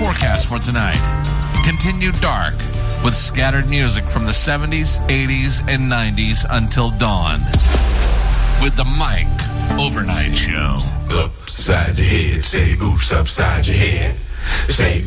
forecast for tonight. Continued dark with scattered music from the 70s, 80s, and 90s until dawn. With the Mike Overnight Show. Upside your head, say oops upside your head. Say